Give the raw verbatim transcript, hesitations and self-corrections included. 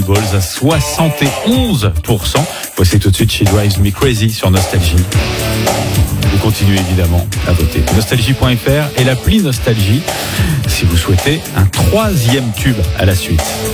Balls à soixante et onze pour cent. Voici tout de suite She Drives Me Crazy sur Nostalgie. Vous continuez évidemment à voter. Nostalgie point F R et l'appli Nostalgie si vous souhaitez un troisième tube à la suite.